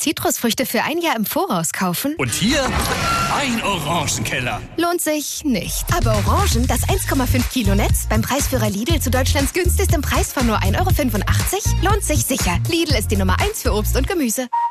Zitrusfrüchte für ein Jahr im Voraus kaufen? Und hier ein Orangenkeller. Lohnt sich nicht. Aber Orangen, das 1,5 Kilo Netz, beim Preisführer Lidl zu Deutschlands günstigstem Preis von nur 1,85 € lohnt sich sicher. Lidl ist die Nummer 1 für Obst und Gemüse.